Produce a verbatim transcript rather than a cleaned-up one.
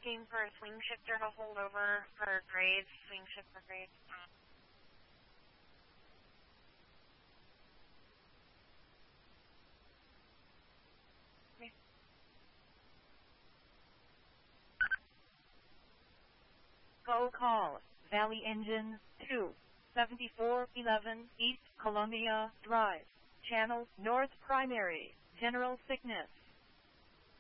looking for a swing shifter to hold over for grades, swing shift for grades. Okay. Go call Valley Engine two, seventy-four eleven East Columbia Drive, Channel North Primary, General Sickness.